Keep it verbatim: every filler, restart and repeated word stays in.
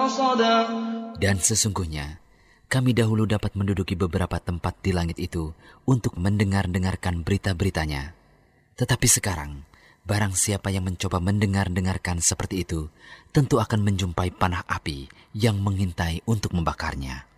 رصدا. Dan sesungguhnya kami dahulu dapat menduduki beberapa tempat di langit itu untuk mendengar-dengarkan berita-beritanya. Tetapi sekarang, barang siapa yang mencoba mendengar-dengarkan seperti itu, tentu akan menjumpai panah api yang mengintai untuk membakarnya.